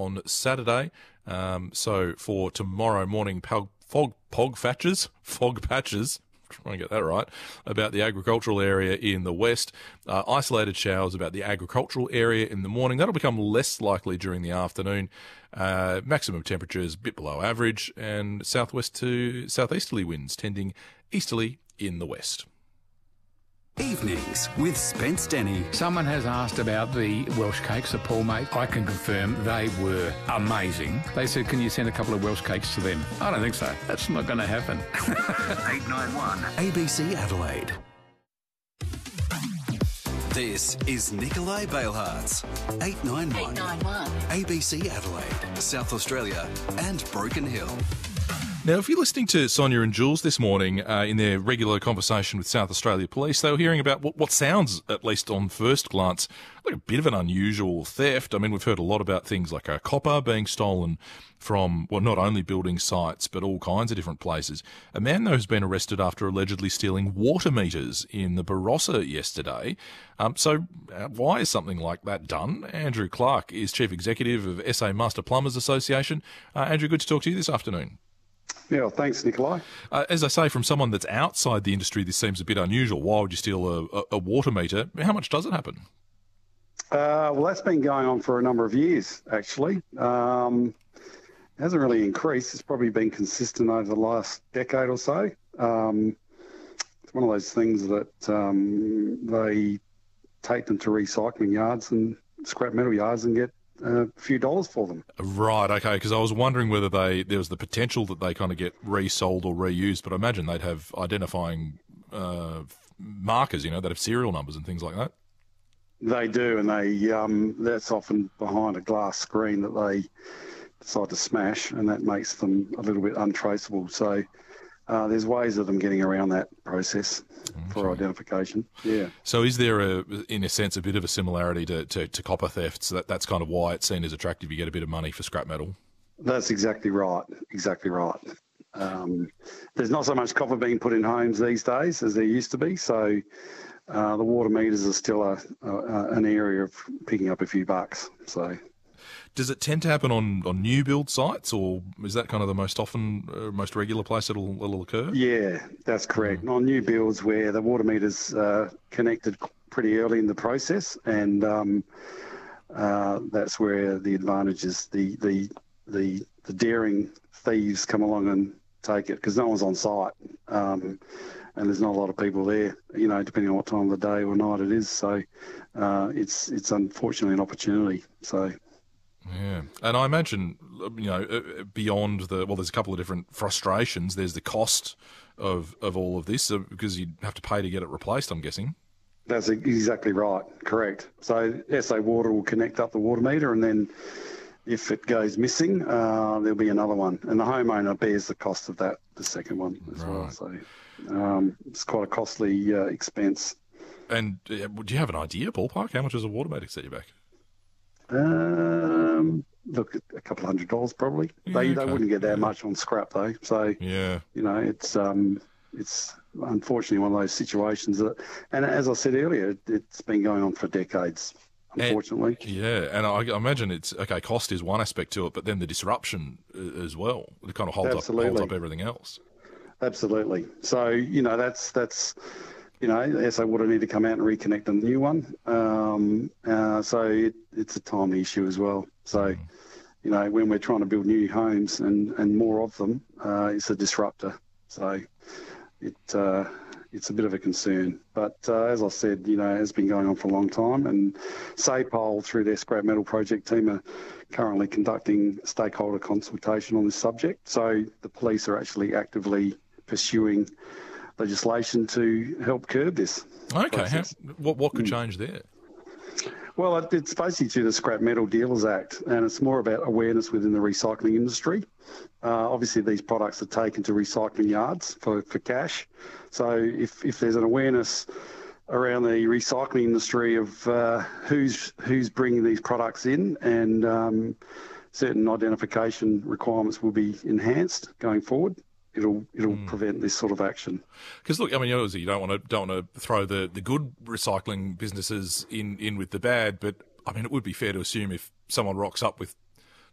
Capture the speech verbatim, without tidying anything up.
on Saturday. Um, so for tomorrow morning, pog, fog, pog patches, fog patches, trying to get that right, about the agricultural area in the west. Uh, isolated showers about the agricultural area in the morning. That'll become less likely during the afternoon. Uh, maximum temperatures a bit below average, and southwest to southeasterly winds tending easterly in the west. Evenings with Spence Denny. Someone has asked about the Welsh cakes that Paul made. I can confirm they were amazing. They said, can you send a couple of Welsh cakes to them? I don't think so. That's not going to happen. eight nine one A B C Adelaide. This is Nikolai Balehart's eight nine one A B C Adelaide, South Australia and Broken Hill. Now, if you're listening to Sonia and Jules this morning uh, in their regular conversation with South Australia Police, they were hearing about what, what sounds, at least on first glance, like a bit of an unusual theft. I mean, we've heard a lot about things like uh, copper being stolen from, well, not only building sites, but all kinds of different places. A man, though, has been arrested after allegedly stealing water meters in the Barossa yesterday. Um, so uh, why is something like that done? Andrew Clark is Chief Executive of S A Master Plumbers Association. Uh, Andrew, good to talk to you this afternoon. Yeah, well, thanks, Nikolai. Uh, as I say, from someone that's outside the industry, this seems a bit unusual. Why would you steal a, a, a water meter? How much does it happen? Uh, well, that's been going on for a number of years, actually. Um, it hasn't really increased. It's probably been consistent over the last decade or so. Um, it's one of those things that um, they take them to recycling yards and scrap metal yards and get a few dollars for them. Right, okay, because I was wondering whether they there was the potential that they kind of get resold or reused, but I imagine they'd have identifying uh, markers, you know, that have serial numbers and things like that. They do, and they um, that's often behind a glass screen that they decide to smash, and that makes them a little bit untraceable. So uh, there's ways of them getting around that process okay. for identification. Yeah. So is there, a, in a sense, a bit of a similarity to, to, to copper thefts? That that's kind of why it's seen as attractive. You get a bit of money for scrap metal. That's exactly right. Exactly right. Um, there's not so much copper being put in homes these days as there used to be. So uh, the water meters are still a, a, an area of picking up a few bucks. So. Does it tend to happen on, on new build sites, or is that kind of the most often, uh, most regular place it'll, it'll occur? Yeah, that's correct. Mm. On new builds where the water meter's uh, connected pretty early in the process, and um, uh, that's where the advantage is the, the, the, the daring thieves come along and take it, because no one's on site, um, and there's not a lot of people there, you know, depending on what time of the day or night it is. So uh, it's, it's unfortunately an opportunity. So. Yeah, and I imagine, you know, beyond the, well, there's a couple of different frustrations. There's the cost of, of all of this, because you'd have to pay to get it replaced, I'm guessing. That's exactly right, correct. So S A Water will connect up the water meter, and then if it goes missing, uh, there'll be another one. And the homeowner bears the cost of that, the second one as right. well. So um, it's quite a costly uh, expense. And uh, do you have an idea, ballpark? How much does a water meter set you back? Um, look, a couple of hundred dollars probably. Yeah, they okay. they wouldn't get that much on scrap though. So yeah, you know, it's um, it's unfortunately one of those situations that, and as I said earlier, it, it's been going on for decades. Unfortunately, and, yeah, and I, I imagine it's okay. Cost is one aspect to it, but then the disruption as well. It kind of holds Absolutely. up holds up everything else. Absolutely. So you know, that's that's. You know, S A Water need to come out and reconnect a new one. Um, uh, so it, it's a timely issue as well. So, mm. you know, when we're trying to build new homes and, and more of them, uh, it's a disruptor. So it uh, it's a bit of a concern. But uh, as I said, you know, it's been going on for a long time. And SAPOL, through their scrap metal project team, are currently conducting stakeholder consultation on this subject. So the police are actually actively pursuing legislation to help curb this. Okay, How, what what could change there? Well, it, it's basically through the Scrap Metal Dealers Act, and it's more about awareness within the recycling industry. Uh, obviously, these products are taken to recycling yards for, for cash. So if, if there's an awareness around the recycling industry of uh, who's who's bringing these products in, and um, certain identification requirements will be enhanced going forward. It'll it'll mm. prevent this sort of action. Because look, I mean, obviously you don't want to don't want to throw the, the good recycling businesses in, in with the bad, but I mean, it would be fair to assume if someone rocks up with